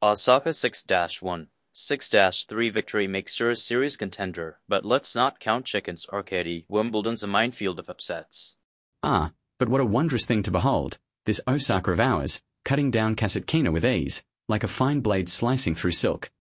Osaka 6-1, 6-3 victory makes her a serious contender, but let's not count chickens, Arkady. Wimbledon's a minefield of upsets. Ah, but what a wondrous thing to behold, this Osaka of ours, cutting down Kasatkina with ease, like a fine blade slicing through silk.